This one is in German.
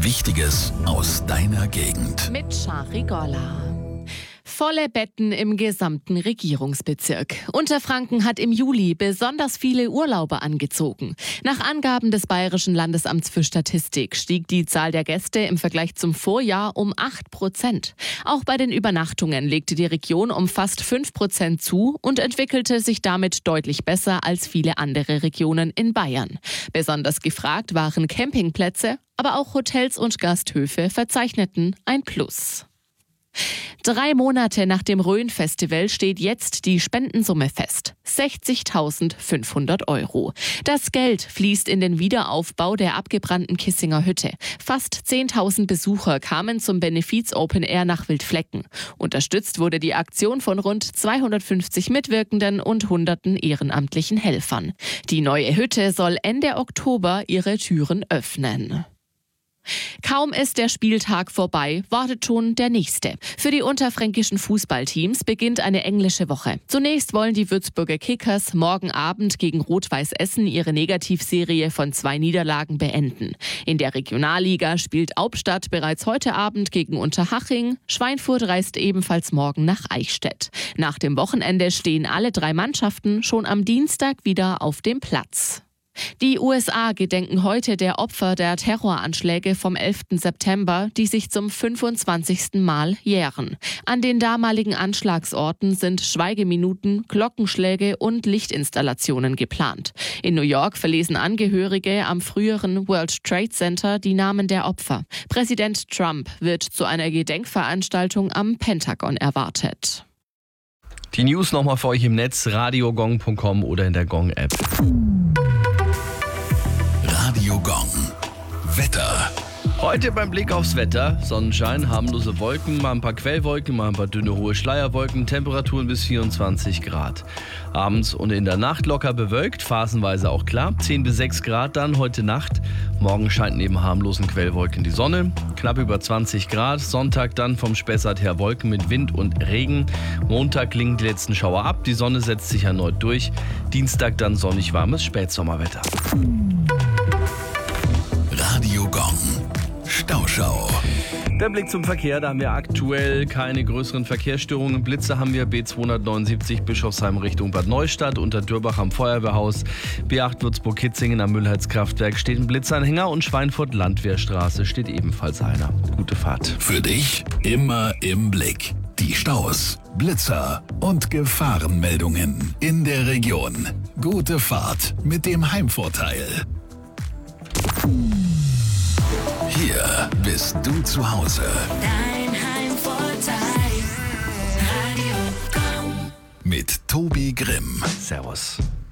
Wichtiges aus deiner Gegend. Mit Shari Golla. Volle Betten im gesamten Regierungsbezirk. Unterfranken hat im Juli besonders viele Urlauber angezogen. Nach Angaben des Bayerischen Landesamts für Statistik stieg die Zahl der Gäste im Vergleich zum Vorjahr um 8%. Auch bei den Übernachtungen legte die Region um fast 5% zu und entwickelte sich damit deutlich besser als viele andere Regionen in Bayern. Besonders gefragt waren Campingplätze, aber auch Hotels und Gasthöfe verzeichneten ein Plus. 3 Monate nach dem Rhön-Festival steht jetzt die Spendensumme fest. 60.500 €. Das Geld fließt in den Wiederaufbau der abgebrannten Kissinger Hütte. Fast 10.000 Besucher kamen zum Benefiz Open Air nach Wildflecken. Unterstützt wurde die Aktion von rund 250 Mitwirkenden und hunderten ehrenamtlichen Helfern. Die neue Hütte soll Ende Oktober ihre Türen öffnen. Kaum ist der Spieltag vorbei, wartet schon der nächste. Für die unterfränkischen Fußballteams beginnt eine englische Woche. Zunächst wollen die Würzburger Kickers morgen Abend gegen Rot-Weiß Essen ihre Negativserie von 2 Niederlagen beenden. In der Regionalliga spielt Albstadt bereits heute Abend gegen Unterhaching. Schweinfurt reist ebenfalls morgen nach Eichstätt. Nach dem Wochenende stehen alle 3 Mannschaften schon am Dienstag wieder auf dem Platz. Die USA gedenken heute der Opfer der Terroranschläge vom 11. September, die sich zum 25. Mal jähren. An den damaligen Anschlagsorten sind Schweigeminuten, Glockenschläge und Lichtinstallationen geplant. In New York verlesen Angehörige am früheren World Trade Center die Namen der Opfer. Präsident Trump wird zu einer Gedenkveranstaltung am Pentagon erwartet. Die News nochmal für euch im Netz, radiogong.com oder in der Gong-App. Radio Gong. Wetter. Heute beim Blick aufs Wetter, Sonnenschein, harmlose Wolken, mal ein paar Quellwolken, mal ein paar dünne hohe Schleierwolken, Temperaturen bis 24 Grad. Abends und in der Nacht locker bewölkt, phasenweise auch klar, 10 bis 6 Grad dann heute Nacht. Morgen scheint neben harmlosen Quellwolken die Sonne, knapp über 20 Grad. Sonntag dann vom Spessart her Wolken mit Wind und Regen. Montag klingen die letzten Schauer ab, die Sonne setzt sich erneut durch. Dienstag dann sonnig warmes Spätsommerwetter. Radio Gong. Stauschau. Der Blick zum Verkehr, da haben wir aktuell keine größeren Verkehrsstörungen. Blitze haben wir B279 Bischofsheim Richtung Bad Neustadt, unter Dürbach am Feuerwehrhaus. B8 Würzburg-Kitzingen am Müllheizkraftwerk steht ein Blitzanhänger und Schweinfurt Landwehrstraße steht ebenfalls einer. Gute Fahrt. Für dich immer im Blick. Die Staus, Blitzer und Gefahrenmeldungen in der Region. Gute Fahrt mit dem Heimvorteil. Hier bist du zu Hause. Dein Heimvorteil. Radio Gong. Mit Tobi Grimm. Servus.